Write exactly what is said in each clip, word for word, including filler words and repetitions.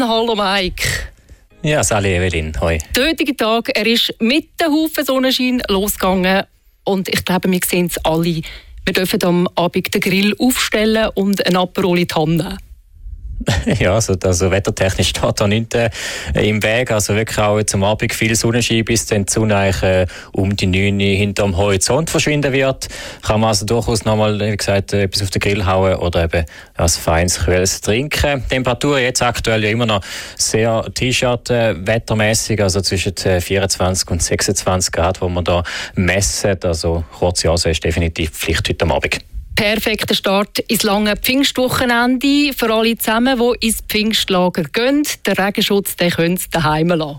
Hallo Mike. Ja, Sally Evelyn, hoi. Der heutige Tag, er ist mit dem Haufen Sonnenschein losgegangen und ich glaube, wir sehen es alle. Wir dürfen am Abend den Grill aufstellen und ein Aperol in die Hand nehmen. Ja, also, also wettertechnisch steht da nichts äh, im Weg. Also wirklich auch zum Abend viel Sonnenschein, bis dann die Sonne eigentlich, äh, um die neun Uhr hinterm Horizont verschwinden wird. Kann man also durchaus nochmal, wie gesagt, äh, etwas auf den Grill hauen oder eben was feines, kühles trinken. Die Temperatur jetzt aktuell ja immer noch sehr T-Shirt-wettermäßig, also zwischen äh, vierundzwanzig und sechsundzwanzig Grad, wo man da messen. Also kurze Hose ist definitiv Pflicht heute Abend. Perfekter Start ins lange Pfingstwochenende für alle zusammen, die ins Pfingstlager gehen. Den Regenschutz den können sie daheim lassen.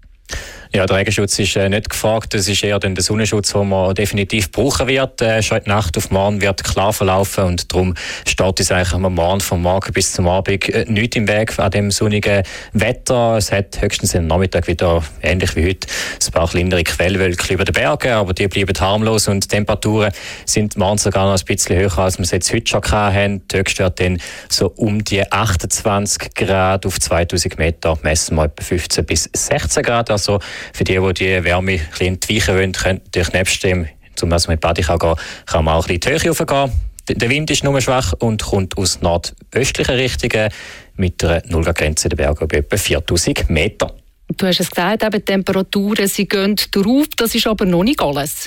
Ja, der Regenschutz ist äh, nicht gefragt. Das ist eher dann der Sonnenschutz, den man definitiv brauchen wird. Äh, schon die Nacht auf morgen wird klar verlaufen und darum steht es eigentlich am Morgen vom Morgen bis zum Abend äh, nichts im Weg an dem sonnigen Wetter. Es hat höchstens am Nachmittag wieder, ähnlich wie heute, ein paar kleinere Quellwölkchen über den Bergen, aber die bleiben harmlos und die Temperaturen sind morgen sogar noch ein bisschen höher, als wir es jetzt heute schon hatten. Die höchste wird dann so um die achtundzwanzig Grad, auf zweitausend Meter messen wir etwa fünfzehn bis sechzehn Grad. Also für die, die die Wärme ein bisschen entweichen wollen, können durch nebst dem, zum Beispiel mit Badi gehen, kann man auch ein bisschen die Höhe hochgehen. Der Wind ist nur schwach und kommt aus nordöstlichen Richtungen mit einer Nullgrenze der Berge bei etwa viertausend Meter. Du hast es gesagt, eben die Temperaturen sie gehen drauf, das ist aber noch nicht alles.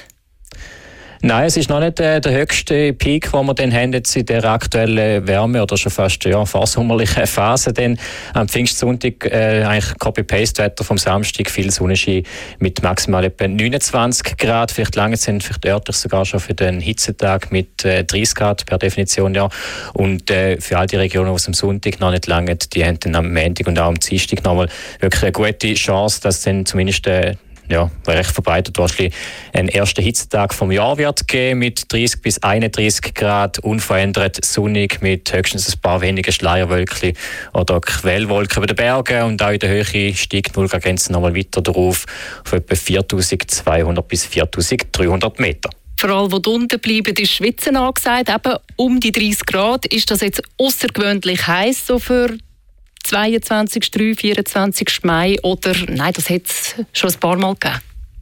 Nein, es ist noch nicht äh, der höchste Peak, den wir dann haben jetzt in der aktuellen Wärme oder schon fast ja, vorsommerlichen Phase. Dann am Pfingstsonntag äh, eigentlich Copy-Paste-Wetter vom Samstag, viel Sonnenschein mit maximal etwa neunundzwanzig Grad. Vielleicht lange sind vielleicht örtlich sogar schon für den Hitzetag mit äh, dreißig Grad per Definition. Ja. Und äh, für all die Regionen, die es am Sonntag noch nicht lange, die haben dann am Montag und auch am Dienstag nochmal wirklich eine gute Chance, dass dann zumindest äh, ja, recht verbreitet wahrscheinlich einen ersten Hitzetag vom Jahr wird geben mit dreißig bis einunddreißig Grad, unverändert sonnig mit höchstens ein paar wenige Schleierwölkchen oder Quellwolken über den Bergen und auch in der Höhe steigt die Nullgrenze nochmal weiter drauf auf etwa viertausendzweihundert bis viertausenddreihundert Meter. Für alle, die unten bleiben, ist Schwitzen angesagt. Eben um die dreißig Grad. Ist das jetzt außergewöhnlich heiß so für zweiundzwanzigsten, dreiundzwanzigsten, vierundzwanzigsten Mai oder nein, das hat es schon ein paar Mal gegeben?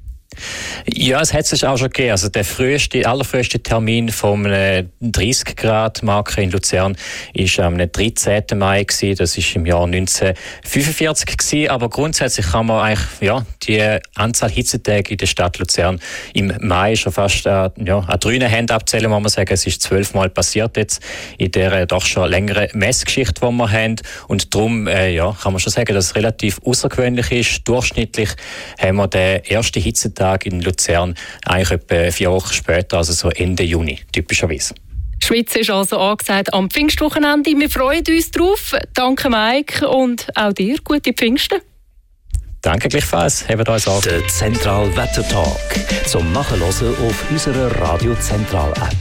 Ja, es hat es auch schon gegeben. Also der früheste, allerfrüheste Termin vom dreißig Grad Marke in Luzern ist am dreizehnten Mai gewesen. Das ist im Jahr neunzehnhundertfünfundvierzig gewesen. Aber grundsätzlich kann man eigentlich ja die Anzahl Hitzetage in der Stadt Luzern im Mai schon fast äh, ja, an drei Händen abzählen, muss man sagen. Es ist zwölfmal passiert jetzt in der doch schon längeren Messgeschichte, die wir haben. Und darum äh, ja, kann man schon sagen, dass es relativ außergewöhnlich ist. Durchschnittlich haben wir den ersten Hitzetag in Luzern eigentlich etwa vier Wochen später, also so Ende Juni, typischerweise. Schweiz ist also angesagt am Pfingstwochenende. Wir freuen uns drauf. Danke Mike und auch dir. Gute Pfingsten. Danke gleichfalls. Haben uns auch. Der Zentral Wetter Talk zum Nachhören auf unserer Radio Zentral App.